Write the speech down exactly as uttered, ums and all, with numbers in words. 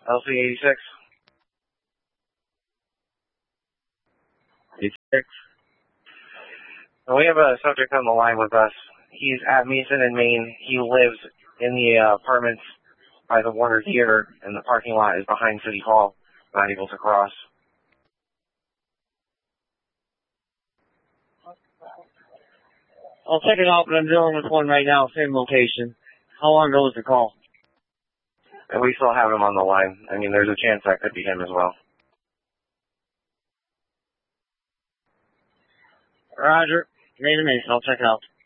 L C eighty-six. eighty-six. We have a subject on the line with us. He's at Mason in Maine. He lives in the uh, apartments by the Warner Theater, and the parking lot is behind City Hall. Not able to cross. I'll check it out, but I'm dealing with one right now, same location. How long ago was the call? And we still have him on the line. I mean, there's a chance that could be him as well. Roger. Mason, Mason, I'll check it out.